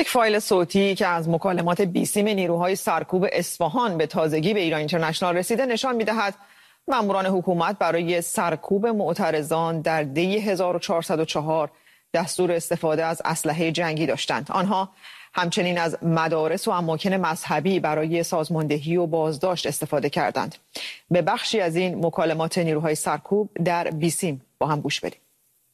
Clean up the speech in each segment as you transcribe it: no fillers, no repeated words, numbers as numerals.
یک فایل صوتی که از مکالمات بیسیم نیروهای سرکوب اصفهان به تازگی به ایران اینترنشنال رسیده نشان می‌دهد ماموران حکومت برای سرکوب معترضان در دی 1404 دستور استفاده از اسلحه جنگی داشتند. آنها همچنین از مدارس و اماکن مذهبی برای سازماندهی و بازداشت استفاده کردند. به بخشی از این مکالمات نیروهای سرکوب در بیسیم با هم گوش بدیم.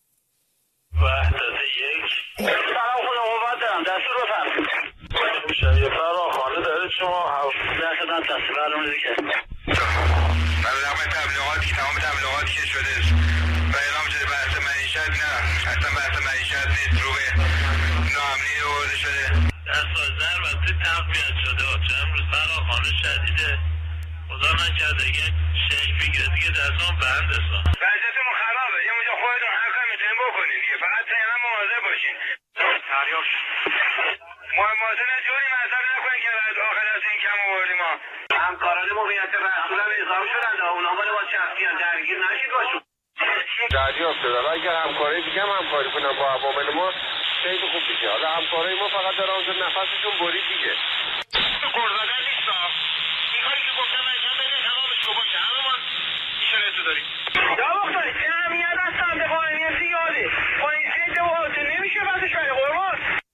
شریف فراخوانده داره شما درصدن تصویر علم دیگه برنامه تبلیغاتی تمام تبلیغاتی که شده و اعلام شده بحث معیشت نه اصلا بحث معیشت نیست رو به ناامنی آورده شده در سازده وقتی تقویت شده چه امروز فراخوانده شدیده خدا نکرده دیگه شیک بگیره دیگه دستان بند استان وضعیتمون خرابه یه اونجا خودتون هر کار میتونین بکنین دیگه فقط تهران مواظب باشین تریاک مواظب جوری مذهب نکنین که آخر از این کم آوردیم ما همکاران موقعیت رسول هم اضافه شدن اونا مال با شخصیان درگیر نشید باشون دریافت شدن اگر همکاری دیگه هم همکاری کنن با عوامل ما خیلی خوب میشه حالا همکاری ما فقط در آنجا نفسشون برید دیگه گرزاده نیست این کاری که گفتم انجام بدین تمامش رو باشه همه ما ایشانتو داریم یا بختاری این همیت از سمت قانونی زیاده با این عده و حاضر نمیشه بسش بره قربان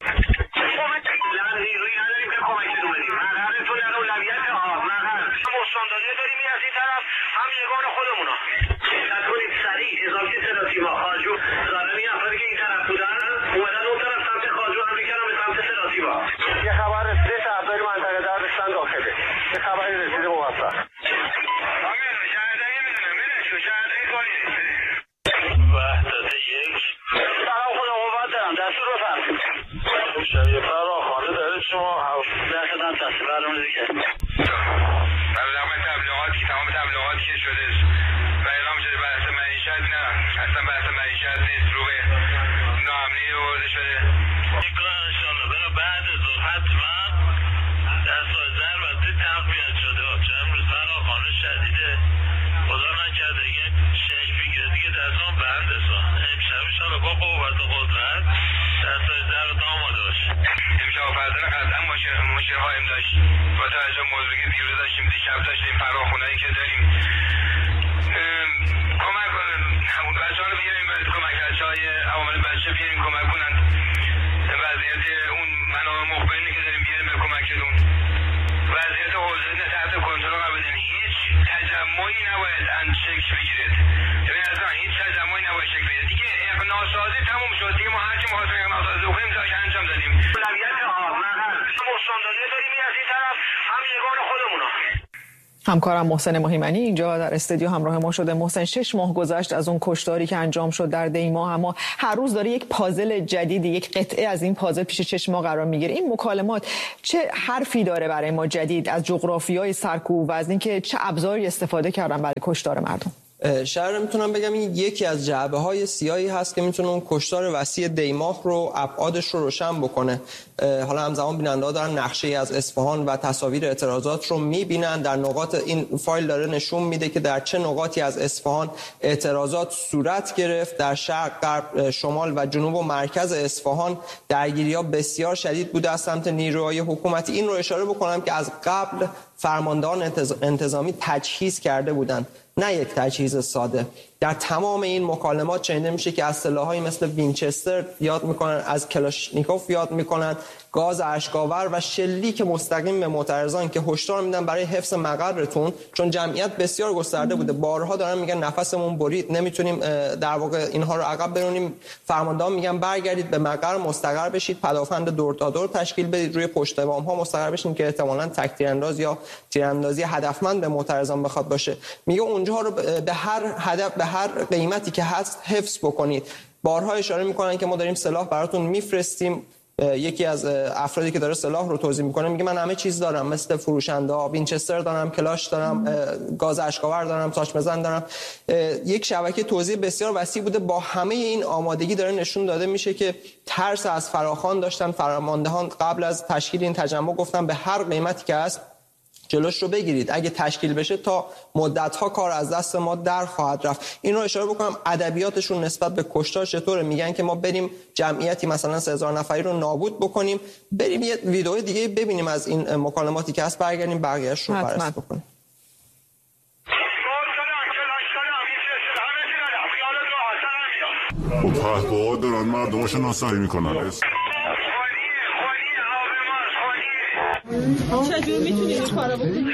نیروی نداریم که کمکتون بدیم مقررتون در اولویت مقرر مستانداری داریم از این طرف هم یگان خودمونا دقت کنید سریع اضافه سلاسیما خاجو ظالمی افرادی که این طرف بودن اومدن اون طرف سمت خاجو هم میکنم به سمت سلاسیما یه خبر رسیده شهرداری منطقه دردستان داخله یه خبری رسیده موفق آمین شهرداری میدونم بلنشو شهرداری کاری نیست وحدت یک سلام خدا قوت دارم دستور رو فرمید شریف فراخوانده داره شما درصدن تصویر علم دیگه برنامه تبلیغاتی تمام تبلیغاتی که شده و اعلام شده بحث معیشت نه اصلا بحث معیشت نیست رو به ناامنی آورده شده این کار انشالله برای بعد از حتما در سازده وقتی تقویت شده چه امروز فراخوانده شدیده خدا نکرده دیگه شیک بگیره دیگه دستان بند استان امشب انشالله با قوت و قدرت در سازده رو آماده باشه امشب فرزن قطعا مشکل هایم داشت با توجه موضوعی که دیروز داشتیم دیشب داشتیم فراخونهایی که داریم کمک کنن همون بچه ها رو بیاریم برید کمک بچه های عوامل بچه بیاریم کمک کنن وضعیت اون منابع مخبرینی که داریم بیاریم به کمکتون وضعیت حوزه تحت کنترل قرار بدین هیچ تجمعی نباید شکل بگیرید ببین اصلا هیچ تجمعی نباید شکل بگیرید دیگه اقناع‌سازی تموم شد دیگه ما هرچی می‌خواستیم اقناع‌سازی بکنیم تا انجام دادیم اولویت مستانداری داریم از این طرف هم یگان خودمونا همکارم محسن مهیمنی اینجا در استودیو همراه ما شده. محسن 6 ماه گذشت از اون کشتاری که انجام شد در دی ماه اما هر روز داره یک پازل جدیدی یک قطعه از این پازل پیش چشم ما قرار میگیره. این مکالمات چه حرفی داره برای ما جدید از جغرافیای سرکوب و از اینکه چه ابزاری استفاده کردن برای کشتار مردم؟ شاید میتونم بگم این یکی از جعبه‌های سیاهی هست که میتونه اون کشتار وسیع دی ماه رو ابعادش رو روشن بکنه. حالا همزمان بیننده‌ها دارن نقشه‌ای از اصفهان و تصاویر اعتراضات رو میبینن. در نقاط این فایل داره نشون میده که در چه نقاطی از اصفهان اعتراضات صورت گرفت. در شرق، غرب، شمال و جنوب و مرکز اصفهان درگیری‌ها بسیار شدید بوده از سمت نیروهای حکومتی. این رو اشاره بکنم که از قبل فرماندهان انتظامی تجهیز کرده بودند، نه یک تجهیز ساده. در تمام این مکالمات شنیده میشه که از سلاح‌هایی مثل وینچستر یاد میکنن، از کلاشنیکوف یاد میکنن، گاز اشک‌آور و شلیک مستقیم به معترضان که هشدار میدن برای حفظ مقرتون، چون جمعیت بسیار گسترده بوده. بارها دارن میگن نفسمون برید، نمیتونیم در واقع اینها رو عقب برونیم. فرماندهان میگن برگردید به مقر مستقر بشید، پدافند دور تا دور تشکیل بدید، روی پشت بام‌ها مستقر بشین که احتمالاً تک تیرانداز یا تیراندازی هدفمند به معترضان بخواد باشه. میگه اونجا رو به هر هدف به هر قیمتی که هست حفظ بکنید. بارها اشاره میکنن که ما داریم سلاح براتون میفرستیم. یکی از افرادی که داره سلاح رو توزیع میکنه میگه من همه چیز دارم، مثل فروشنده ها، وینچستر دارم، کلاش دارم، گاز اشک‌آور دارم، تاچ بزن دارم. یک شبکه توزیع بسیار وسیع بوده. با همه این آمادگی داره نشون داده میشه که ترس از فراخوان داشتن. فرماندهان قبل از تشکیل این تجمع گفتن به هر قیمتی که هست جلوش رو بگیرید. اگه تشکیل بشه تا مدت‌ها کار از دست ما در خواهد رفت. این رو اشاره بکنم ادبیاتشون نسبت به کشتار چطوره. میگن که ما بریم جمعیتی مثلا 3000 نفری رو نابود بکنیم. بریم یه ویدیو دیگه ببینیم از این مکالماتی که هست، برگردیم بقیه‌اش رو بررسی بکنیم. پهپادها دارن مردماشو ناسایی میکنن. چجور میتونیم این کارو بکنیم؟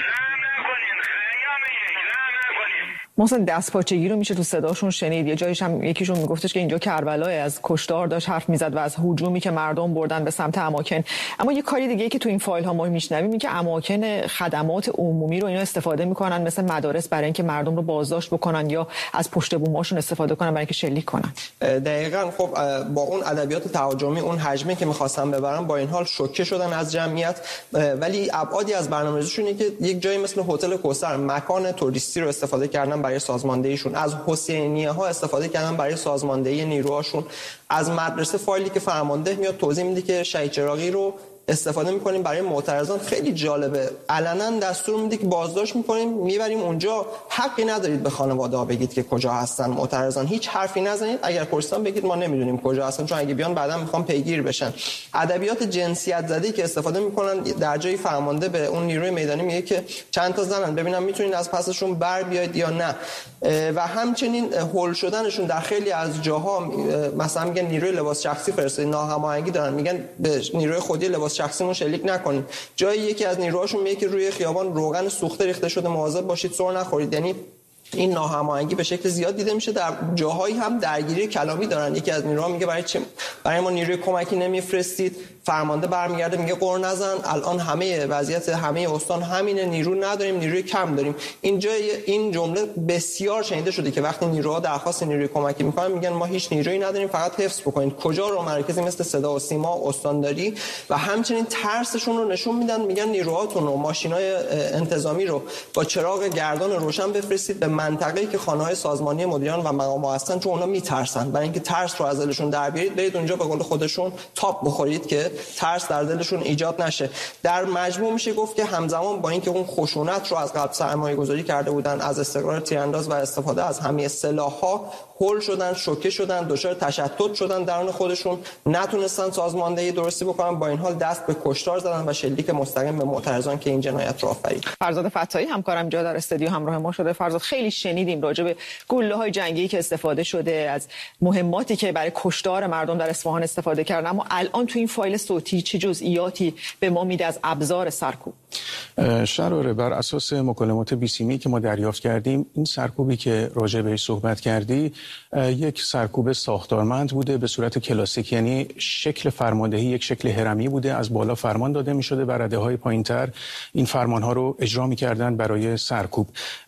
محسن دستپاچگی رو میشه تو صداشون شنید. یه جایش هم یکیشون میگفتش که اینجا کربلای از کشتار داشت حرف میزد و از هجومی که مردم بردن به سمت اماکن. اما یه کاری دیگه که تو این فایل ها ما میشنویم این که اماکن خدمات عمومی رو اینا استفاده میکنن مثل مدارس برای اینکه مردم رو بازداشت بکنن یا از پشت بوماشون استفاده کنن برای اینکه شلیک کنن. دقیقاً. خب با اون ادبیات تهاجمی، اون حجمی که می‌خواستن ببرن، با این حال شوکه شدن از جمعیت. ولی ابعادی از برنامه‌ریزیشون اینه که یک جایی مثل هتل کوثر مکان توریستی رو استفاده کردن برای سازماندهیشون، از حسینیه ها استفاده کردن برای سازماندهی نیروهاشون، از مدرسه فایلی که فرمانده میاد توضیح میده که شهید چراغی رو استفاده میکنیم برای معترضان. خیلی جالبه، علنا دستور میده که بازداشت میکنیم میبریم اونجا، حقی ندارید به خانواده ها بگید که کجا هستن معترضان، هیچ حرفی نزنید. اگر پرسیدن بگید ما نمیدونیم کجا هستن، چون اگه بیان بعدا میخوام پیگیر بشن. ادبیات جنسیت زدی که استفاده میکنن، در جای فرمانده به اون نیروی میدانی میگه که چند تا زنن ببینم میتونید از پسشون بر بیاید یا نه. و همچنین هول شدنشون در خیلی از جاها، مثلا میگن نیروی لباس شخصی فرستادید، ناهماهنگی دارن، میگن به نیروی خودی لباس شخصیمون شلیک نکنید. جای یکی از نیروهاشون میگه که روی خیابان روغن سوخته ریخته شده، مواظب باشید سر نخورید. یعنی این ناهماهنگی به شکل زیاد دیده میشه. در جاهایی هم درگیری کلامی دارن. یکی از نیروها میگه برای ما نیروی کمکی نمیفرستید، فرمانده برمیگرده میگه قر نزن، الان همه وضعیت همه استان همینه، نیرو نداریم، نیروی کم داریم. اینجا این جمله بسیار شنیده شده که وقتی نیروها درخواست نیروی کمکی میکنن میگن ما هیچ نیرویی نداریم، فقط حفظ بکنید. کجا رو؟ مرکزی مثل صدا و سیما، استانداری. و همچنین ترسشون رو نشون میدن، میگن نیروهاتون رو، ماشینای انتظامی رو با چراغ گردان روشن بفرستید به منطقه‌ای که خانه‌های سازمانی مدیران و مقام‌ها هستن، چون اونا میترسن. برای اینکه ترس رو از دلشون در بیارید، برید اونجا به قول خودشون تاپ بخورید که ترس در دلشون ایجاد نشه. در مجموع میشه گفت که همزمان با اینکه اون خشونت رو از قبل سرمایه‌گذاری کرده بودن، از استقرار تیرانداز و استفاده از همه سلاح‌ها هول شدن، شوکه شدن، دچار تشتت شدن درون خودشون، نتونستن سازماندهی درستی بکنن. با این حال دست به کشتار زدن و شلیک مستقیم به معترضان که این جنایت رو آفرید. فرزاد فتاحی همکارم اینجا در استودیو همراه ما شده. فرزاد، خیلی شنیدیم راجع به گله‌های جنگی که استفاده شده، از مهماتی که برای کشتار مردم در اصفهان استفاده کردن، اما الان تو این فایل صوتی چه جزئیاتی به ما میده از ابزار سرکوب؟ شراره بر اساس مکالمات بیسیمی که ما دریافت کردیم، این سرکوبی که راجع بهش صحبت کردی یک سرکوب ساختارمند بوده به صورت کلاسیک، یعنی شکل فرماندهی یک شکل هرمی بوده، از بالا فرمان داده می شده و رده‌های پایین‌تر این فرمان‌ها رو اجرا می‌کردند برای سرکوب.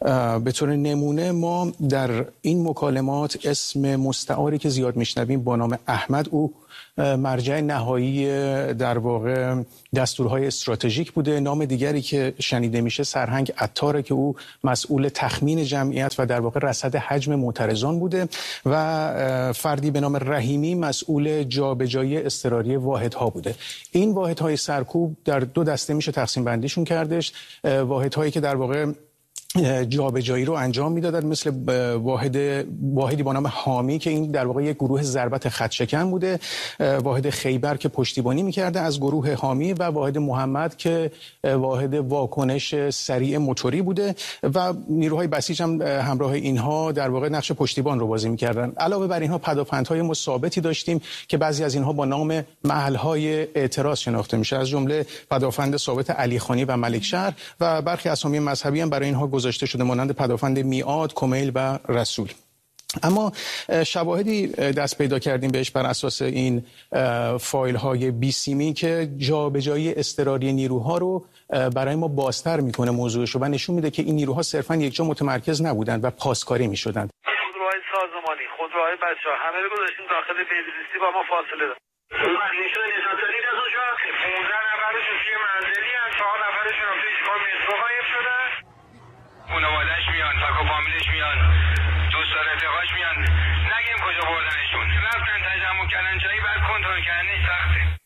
به طور نمونه ما در این مکالمات اسم مستعاری که زیاد میشنویم با نام احمد، او مرجع نهایی در واقع دستورهای استراتژیک بوده. نام دیگری که شنیده میشه سرهنگ عطاره که او مسئول تخمین جمعیت و در واقع رصد حجم معترضان بوده و فردی به نام رحیمی مسئول جابجایی اضطراری واحدها بوده. این واحدهای سرکوب در دو دسته میشه تقسیم بندیشون کردش. واحدهایی که در واقع جابجایی رو انجام میدادن، مثل واحدی با نام حامی که این در واقع یک گروه ضربت خط شکن بوده، واحد خیبر که پشتیبانی میکرده از گروه حامی و واحد محمد که واحد واکنش سریع موتوری بوده و نیروهای بسیج هم همراه اینها در واقع نقش پشتیبان رو بازی میکردن. علاوه بر اینها پدافندهای ما ثابتی داشتیم که بعضی از اینها با نام محلهای اعتراض شناخته میشه، از جمله پدافند ثابت علیخانی و ملکشهر و برخی اسامی مذهبی هم برای اینها گذاشته شده مانند پدافند میعاد، کمیل و رسول. اما شواهدی دست پیدا کردیم بهش بر اساس این فایل های بیسیمی که جابجایی اضطراری نیروها رو برای ما بازتر میکنه موضوعش و نشون میده که این نیروها صرفا یک جا متمرکز نبودند و پاسکاری میشدند. خودروهای سازمانی، خودروهای بچه‌ها همه رو گذاشتیم داخل بیلیستی با ما فاصله دارن. ماشین نجات دارید از اونجا 15 نفرشون توی منزلی هست، 4 نفرشون هم توی ایستگاه مترو غایب شدن. خانواده‌اش میان، فک و فامیلش میان، دوست و رفیقاش میان، نگیم کجا بردنشون. رفتن تجمع کردن جایی بعد کنترل کردنش سخته.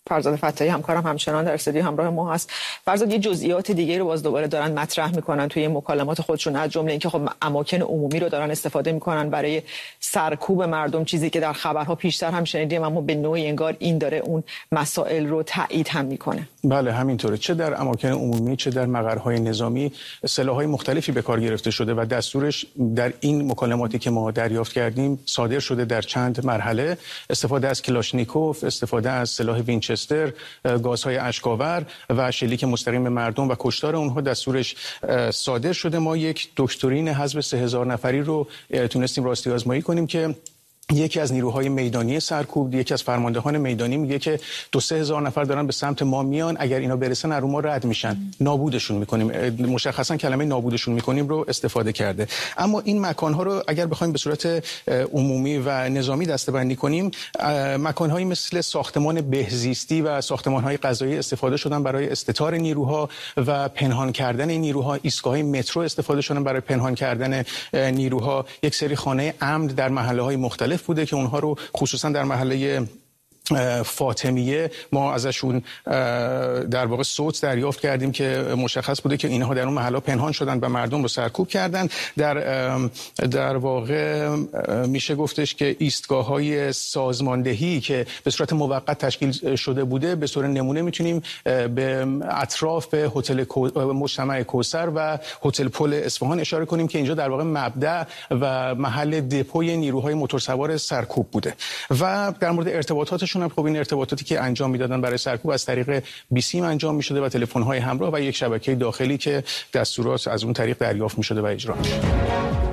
فرزاد فتاحی همکارم همچنان در استودیو همراه ما هست. فرزاد، یه جزئیات دیگه رو باز دوباره دارن مطرح میکنن توی مکالمات خودشون، از جمله اینکه خب اماکن عمومی رو دارن استفاده میکنن برای سرکوب مردم، چیزی که در خبرها پیشتر هم شنیدیم، اما به نوعی انگار این داره اون مسائل رو تایید هم میکنه. بله همینطوره، چه در اماکن عمومی چه در مقرهای نظامی سلاح‌های مختلفی به کار گرفته شده و دستورش در این مکالماتی که ما دریافت کردیم صادر شده در چند مرحله. استفاده از کلاشنیکوف، استفاده از سلاح وینچستر، گازهای اشک‌آور و شلیک مستقیم مردم و کشتار اونها دستورش صادر شده. ما یک دکترین حذف 3000 نفری رو تونستیم راستی آزمایی کنیم که یکی از نیروهای میدانی سرکوب، یکی از فرماندهان میدانی میگه که 2-3 هزار نفر دارن به سمت ما میان، اگر اینا برسن از ما رد میشن، نابودشون میکنیم. مشخصا کلمه نابودشون میکنیم رو استفاده کرده. اما این مکانها رو اگر بخوایم به صورت عمومی و نظامی دسته‌بندی کنیم، مکانهایی مثل ساختمان بهزیستی و ساختمانهای غذایی استفاده شدن برای استتار نیروها و پنهان کردن نیروها، ایستگاه‌های مترو استفاده شدن برای پنهان کردن نیروها، یک سری خانه امن در محله‌های مختلف بوده که اونها رو خصوصا در محله فاطمیه ما ازشون در واقع صوت دریافت کردیم که مشخص بوده که اینها در اون محله پنهان شدن و مردم رو سرکوب کردن. در واقع میشه گفتش که ایستگاه‌های سازماندهی که به صورت موقت تشکیل شده بوده، به صورت نمونه میتونیم به اطراف هتل مجتمع کوثر و هتل پل اصفهان اشاره کنیم که اینجا در واقع مبدأ و محل دپوی نیروهای موتورسوار سرکوب بوده. و در مورد ارتباطاتشون خب این ارتباطاتی که انجام میدادن برای سرکوب از طریق بیسیم انجام میشده و تلفن‌های همراه و یک شبکه داخلی که دستورات از اون طریق دریافت میشده و اجرا میشده.